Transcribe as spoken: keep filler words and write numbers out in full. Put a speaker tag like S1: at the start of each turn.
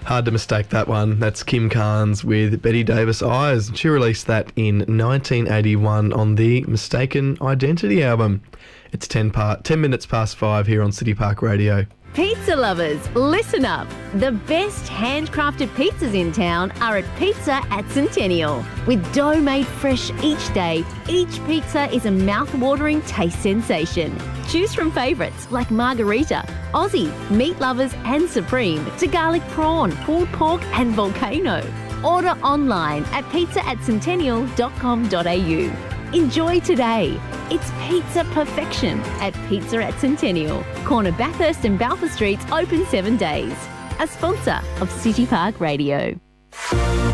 S1: Hard to mistake that one. That's Kim Carnes with Betty Davis Eyes. She released that in nineteen eighty-one on the Mistaken Identity album. It's ten, part, ten minutes past five here on City Park Radio.
S2: Pizza lovers, listen up. The best handcrafted pizzas in town are at Pizza at Centennial. With dough made fresh each day, each pizza is a mouth-watering taste sensation. Choose from favourites like Margarita, Aussie, Meat Lovers and Supreme, to garlic prawn, pulled pork and volcano. Order online at pizza at centennial dot com dot a u. Enjoy today. It's pizza perfection at Pizza at Centennial. Corner Bathurst and Balfour Streets open seven days. A sponsor of City Park Radio.